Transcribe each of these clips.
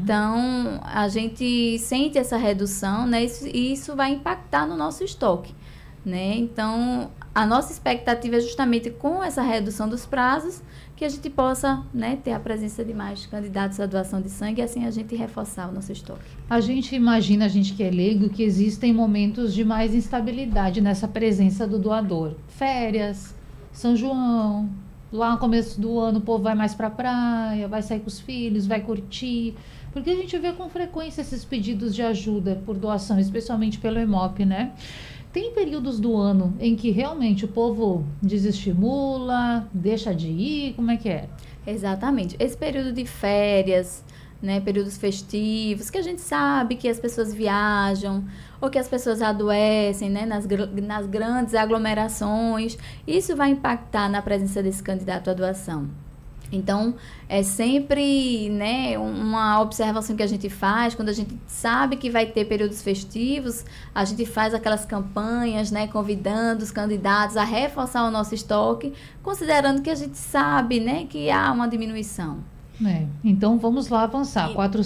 Então, a gente sente essa redução, né? E isso vai impactar no nosso estoque, né? Então, a nossa expectativa é justamente com essa redução dos prazos que a gente possa, né, ter a presença de mais candidatos à doação de sangue e assim a gente reforçar o nosso estoque. A gente imagina, a gente que é leigo, que existem momentos de mais instabilidade nessa presença do doador. Férias, São João, lá no começo do ano o povo vai mais para a praia, vai sair com os filhos, vai curtir. Porque a gente vê com frequência esses pedidos de ajuda por doação, especialmente pelo Hemop, né? Tem períodos do ano em que realmente o povo desestimula, deixa de ir, como é que é? Exatamente. Esse período de férias, né, períodos festivos, que a gente sabe que as pessoas viajam ou que as pessoas adoecem, né, nas grandes aglomerações, isso vai impactar na presença desse candidato à doação. Então, é sempre, né, uma observação que a gente faz, quando a gente sabe que vai ter períodos festivos, a gente faz aquelas campanhas, né, convidando os candidatos a reforçar o nosso estoque, considerando que a gente sabe, né, que há uma diminuição. Então, vamos lá avançar.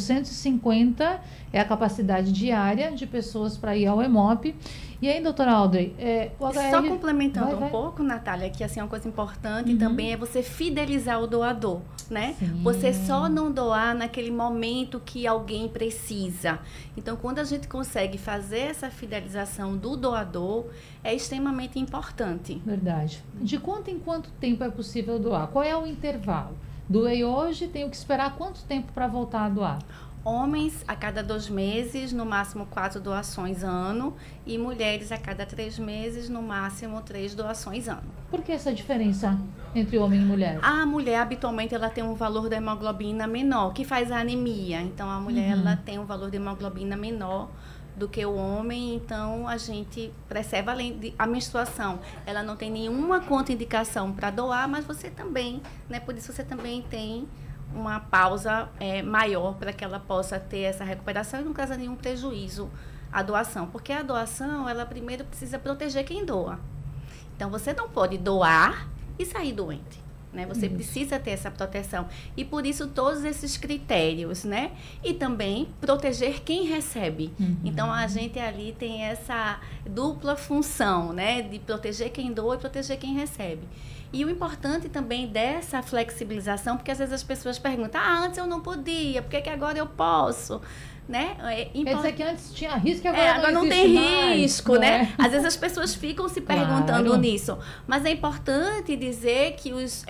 450 é a capacidade diária de pessoas para ir ao Hemop. E aí, doutora Audrey, o HL... Só complementando um pouco, Natália, que assim, uma coisa importante também é você fidelizar o doador, né? Sim. Você só não doar naquele momento que alguém precisa. Então, quando a gente consegue fazer essa fidelização do doador, é extremamente importante. Verdade. De quanto em quanto tempo é possível doar? Qual é o intervalo? Doei hoje, tenho que esperar quanto tempo para voltar a doar? Homens a cada 2 meses, no máximo 4 doações ano, e mulheres a cada 3 meses, no máximo 3 doações ano. Por que essa diferença entre homem e mulher? A mulher, habitualmente, ela tem um valor da hemoglobina menor, que faz a anemia. Então, a mulher ela tem um valor de hemoglobina menor do que o homem, então a gente percebe, além de a menstruação, ela não tem nenhuma contraindicação para doar, mas você também, né, por isso você também tem uma pausa maior para que ela possa ter essa recuperação e não causa nenhum prejuízo à doação, porque a doação, ela primeiro precisa proteger quem doa. Então, você não pode doar e sair doente. Né? Você precisa ter essa proteção. E por isso todos esses critérios, né? E também proteger quem recebe. Então, a gente ali tem essa dupla função, né? De proteger quem doa e proteger quem recebe. E o importante também dessa flexibilização, porque às vezes as pessoas perguntam, antes eu não podia, por que agora eu posso? Né? Quer dizer que antes tinha risco e agora não tem risco, né? Às vezes as pessoas ficam se perguntando nisso. Mas é importante dizer que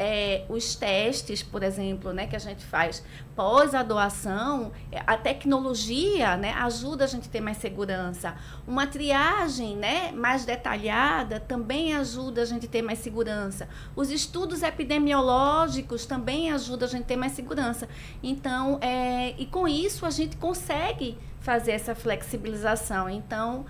os testes, por exemplo, né, que a gente faz pós a doação, a tecnologia, né, ajuda a gente a ter mais segurança. Uma triagem, né, mais detalhada também ajuda a gente a ter mais segurança. Os estudos epidemiológicos também ajudam a gente a ter mais segurança. Então, e com isso a gente consegue fazer essa flexibilização. Então,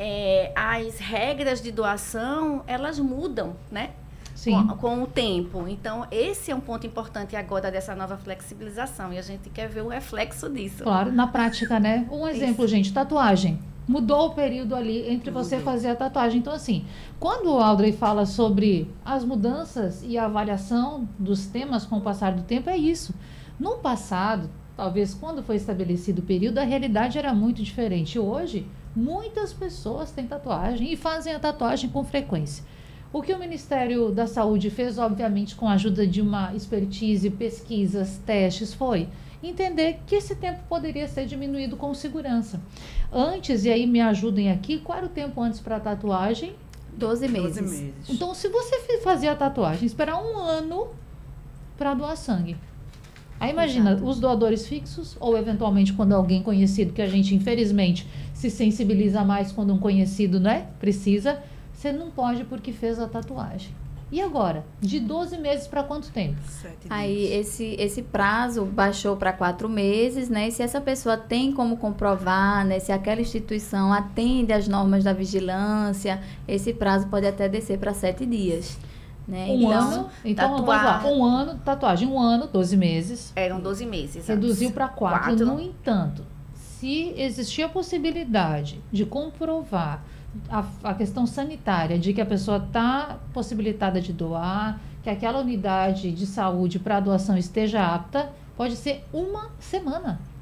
as regras de doação, elas mudam, né? Com o tempo. Então, esse é um ponto importante agora dessa nova flexibilização. E a gente quer ver o reflexo disso. Claro, na prática, né? Um exemplo, gente, tatuagem. Mudou o período ali entre você fazer a tatuagem. Então, assim, quando o Audrey fala sobre as mudanças e a avaliação dos temas com o passar do tempo, é isso. No passado, talvez quando foi estabelecido o período, a realidade era muito diferente. Hoje, muitas pessoas têm tatuagem e fazem a tatuagem com frequência. O que o Ministério da Saúde fez, obviamente, com a ajuda de uma expertise, pesquisas, testes, foi entender que esse tempo poderia ser diminuído com segurança. Antes, e aí me ajudem aqui, qual era o tempo antes para a tatuagem? 12 meses. Então, se você fazia a tatuagem, esperar 1 ano para doar sangue. Aí imagina, os doadores fixos ou eventualmente quando alguém conhecido, que a gente infelizmente se sensibiliza mais quando um conhecido, né, precisa, você não pode porque fez a tatuagem. E agora? De 12 meses para quanto tempo? 7 dias. Aí esse prazo baixou para 4 meses, né? E se essa pessoa tem como comprovar, né, se aquela instituição atende às normas da vigilância, esse prazo pode até descer para 7 dias. Né? Ano, então vamos lá, 1 ano, tatuagem, 1 ano, 12 meses. Eram 12 meses. Reduziu para 4. No entanto, se existia a possibilidade de comprovar a questão sanitária, de que a pessoa está possibilitada de doar, que aquela unidade de saúde para doação esteja apta, pode ser 1 semana.